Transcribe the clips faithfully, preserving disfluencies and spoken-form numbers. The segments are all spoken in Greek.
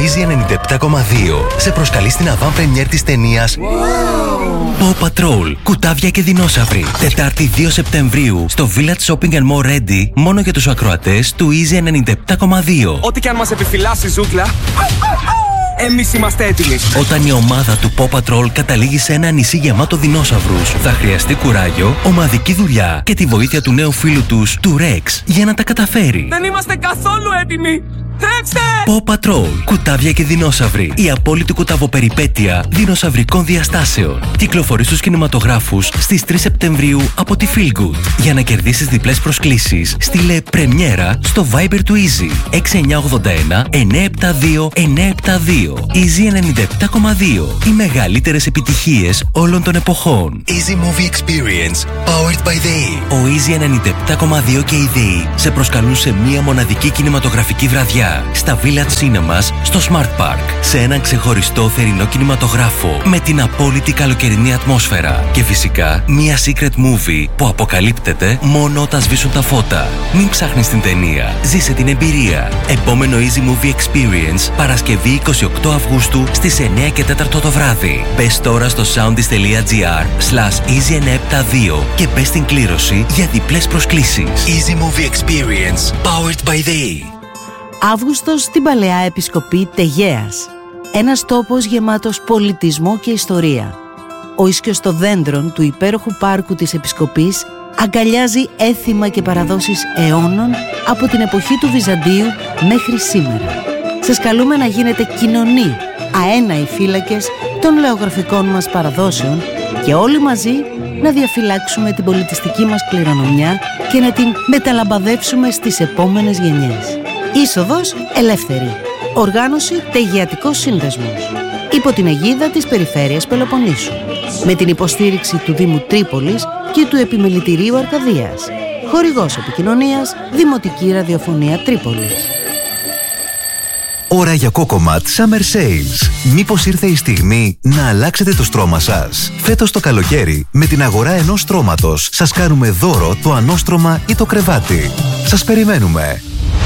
Easy ενενήντα επτά κόμμα δύο σε προσκαλεί στην avant premiere της ταινίας wow. Paw Patrol, κουτάβια και δεινόσαυροι. Τετάρτη δύο Σεπτεμβρίου στο Village Shopping and More Ready, μόνο για τους ακροατές του Easy ενενήντα επτά κόμμα δύο. Ό,τι και αν μας επιφυλάσει η ζούγκλα, εμείς είμαστε έτοιμοι. Όταν η ομάδα του Paw Patrol καταλήγει σε ένα νησί γεμάτο δεινόσαυρους, θα χρειαστεί κουράγιο, ομαδική δουλειά και τη βοήθεια του νέου φίλου τους, του Rex, για να τα καταφέρει. Δεν είμαστε καθόλου έτοιμοι! Τρέξτε! Paw Patrol, κουτάβια και δεινόσαυροι. Η απόλυτη κουταβοπεριπέτεια δεινοσαυρικών διαστάσεων. Κυκλοφορεί στους κινηματογράφους στις τρεις Σεπτεμβρίου από τη Feel Good. Για να κερδίσεις διπλές προσκλήσεις, στείλε πρεμιέρα στο Viber του Easy έξι εννιά ογδόντα ένα εννιά επτά δύο εννιά επτά δύο. Easy ενενήντα επτά κόμμα δύο. Οι μεγαλύτερες επιτυχίες όλων των εποχών. Easy Movie Experience, powered by the E. Ο Easy ενενήντα επτά κόμμα δύο και η The E σε προσκαλούν σε μία μοναδική κινηματογραφική βραδιά στα Village Cinemas στο Smart Park, σε έναν ξεχωριστό θερινό κινηματογράφο με την απόλυτη καλοκαιρινή ατμόσφαιρα και φυσικά μία secret movie που αποκαλύπτεται μόνο όταν σβήσουν τα φώτα. Μην ψάχνεις την ταινία, ζήσε την εμπειρία. Επόμενο Easy Movie Experience, Παρασκευή είκοσι οκτώ Αυγούστου στις εννιά και τέσσερα το βράδυ. Μπες τώρα στο soundis.gr slash easy εννιά επτά δύο και μπες στην κλήρωση για διπλές προσκλήσεις. Easy Movie Experience, powered by the E. Αύγουστος στην Παλαιά Επισκοπή Τεγέας. Ένας τόπος γεμάτος πολιτισμό και ιστορία. Ο ίσκιος των δέντρων του υπέροχου πάρκου της Επισκοπής αγκαλιάζει έθιμα και παραδόσεις αιώνων από την εποχή του Βυζαντίου μέχρι σήμερα. Σας καλούμε να γίνετε κοινωνοί, αέναοι φύλακες των λεωγραφικών μας παραδόσεων και όλοι μαζί να διαφυλάξουμε την πολιτιστική μας κληρονομιά και να την μεταλαμπαδεύσουμε στις επόμενες γενιές. Είσοδος ελεύθερη. Οργάνωση Τεγεατικός Σύνδεσμος. Υπό την αιγίδα της Περιφέρειας Πελοποννήσου. Με την υποστήριξη του Δήμου Τρίπολης και του Επιμελητηρίου Αρκαδίας. Χορηγός επικοινωνίας Δημοτική Ραδιοφωνία Τρίπολης. Ώρα για Κόκοματ Summer Sales. Μήπως ήρθε η στιγμή να αλλάξετε το στρώμα σας? Φέτος το καλοκαίρι, με την αγορά ενός στρώματος, σας κάνουμε δώρο το ανώστρωμα ή το κρεβάτι. Σας περιμένουμε.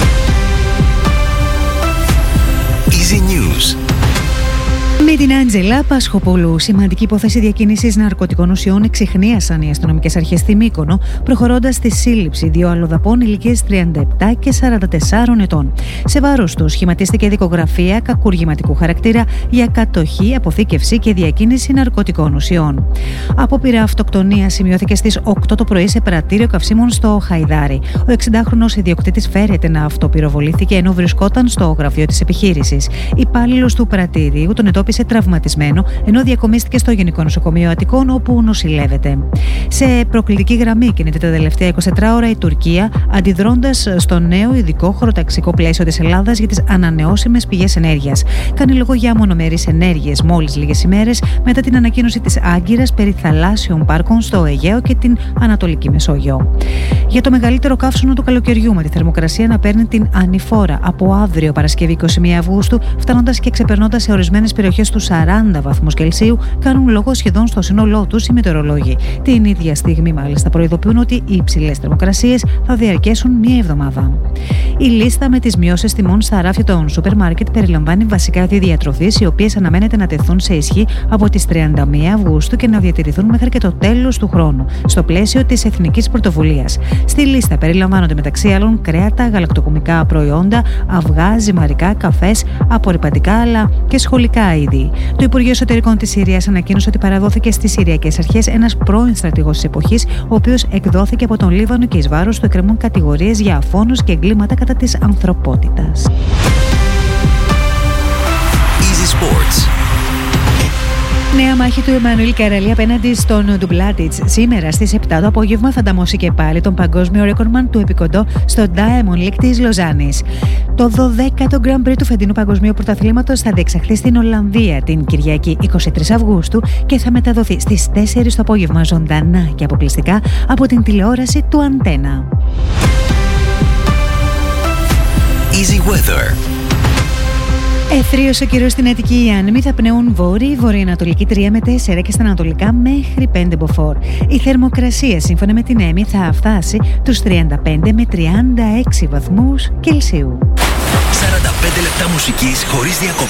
Easy News. Με την Άντζελα Πασχοπούλου, σημαντική υπόθεση διακίνησης ναρκωτικών ουσιών εξιχνίασαν οι αστυνομικές αρχές στη Μύκονο, προχωρώντας στη σύλληψη δύο αλλοδαπών ηλικίες τριάντα επτά και σαράντα τεσσάρων ετών. Σε βάρος τους σχηματίστηκε δικογραφία κακουργηματικού χαρακτήρα για κατοχή, αποθήκευση και διακίνηση ναρκωτικών ουσιών. Απόπειρα αυτοκτονία σημειώθηκε στις οκτώ το πρωί σε πρατήριο καυσίμων στο Χαϊδάρι. Ο εξηντάχρονος ιδιοκτήτης φέρεται να αυτοπυροβολήθηκε ενώ βρισκόταν στο γραφείο της επιχείρησης. Υπάλληλος του πρατήριου τον εντόπισε τραυματισμένο, ενώ διακομίστηκε στο Γενικό Νοσοκομείο Αττικών, όπου νοσηλεύεται. Σε προκλητική γραμμή κινείται τα τελευταία εικοσιτέσσερις ώρα η Τουρκία, αντιδρώντας στο νέο ειδικό χωροταξικό πλαίσιο της Ελλάδας για τις ανανεώσιμες πηγές ενέργειας. Κάνει λόγο για μονομερείς ενέργειες μόλις λίγες ημέρες μετά την ανακοίνωση της Άγκυρας περί θαλάσσιων πάρκων στο Αιγαίο και την Ανατολική Μεσόγειο. Για το μεγαλύτερο καύσωνο του καλοκαιριού, με τη θερμοκρασία να παίρνει την ανηφόρα από αύριο Παρασκευή είκοσι μία Αυγούστου, φτάνοντας και ξεπερνώντας σε ορισμένες περιοχές τους σαράντα βαθμούς Κελσίου, κάνουν λόγο σχεδόν στο σύνολό τους οι μετεωρολόγοι. Την ίδια στιγμή, μάλιστα, προειδοποιούν ότι οι υψηλές θερμοκρασίες θα διαρκέσουν μία εβδομάδα. Η λίστα με τις μειώσεις τιμών στα ράφια των σούπερ μάρκετ περιλαμβάνει βασικά είδη διατροφής, οι οποίες αναμένεται να τεθούν σε ισχύ από τις τριάντα μία Αυγούστου και να διατηρηθούν μέχρι και το τέλος του χρόνου, στο πλαίσιο της Εθνικής Πρωτοβουλίας. Στη λίστα περιλαμβάνονται μεταξύ άλλων κρέατα, γαλακτοκομικά προϊόντα, αυγά, ζυμαρικά, καφές, απορρυπαντικά αλλά και σχολικά είδη. Το Υπουργείο Εσωτερικών της Συρίας ανακοίνωσε ότι παραδόθηκε στις Συριακές Αρχές ένας πρώην στρατηγός της εποχής, ο οποίος εκδόθηκε από τον Λίβανο και εις βάρος του εκκρεμούν κατηγορίες για αφώνους και εγκλήματα κατά της ανθρωπότητας. Easy Sports. Νέα μάχη του Εμμανουήλ Καραλή απέναντι στον Ντουμπλάτιτς. Σήμερα στις επτά το απόγευμα θα ανταμώσει και πάλι τον παγκόσμιο ρέκορμαν του επικοντό στο Diamond League της Λοζάνης. Το δωδέκατο Grand Prix του φετινού παγκοσμίου πρωταθλήματος θα διεξαχθεί στην Ολλανδία την Κυριακή είκοσι τρεις Αυγούστου και θα μεταδοθεί στις τέσσερις το απόγευμα ζωντανά και αποκλειστικά από την τηλεόραση του Αντένα. Easy Weather. Ευθρίος ο καιρός στην Αττική. Οι άνεμοι θα πνέουν βόρειοι, βορειοανατολική τρία με τέσσερα και στα ανατολικά μέχρι πέντε μποφόρ. Η θερμοκρασία σύμφωνα με την ΕΜΗ θα φτάσει τους τριάντα πέντε με τριάντα έξι βαθμούς Κελσίου. σαράντα πέντε λεπτά μουσικής χωρίς διακοπές.